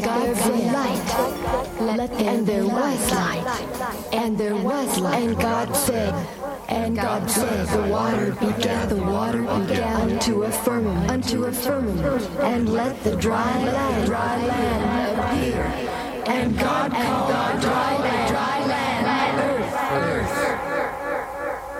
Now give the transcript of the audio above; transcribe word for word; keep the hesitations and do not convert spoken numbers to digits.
let there be light. Let and there was light. And there was light. And God said, and God said, the water began, the water began unto a firmament, unto a firmament, and let the dry land, dry land